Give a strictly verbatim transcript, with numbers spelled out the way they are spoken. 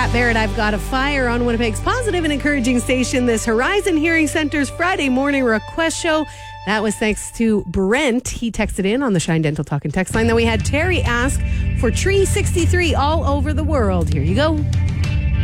Pat Barrett, I've got a fire on Winnipeg's positive and encouraging station. This Horizon Hearing Center's Friday morning request show. That was thanks to Brent. He texted in on the Shine Dental Talk and text line. Then we had Terry ask for Tree sixty-three all over the world. Here you go.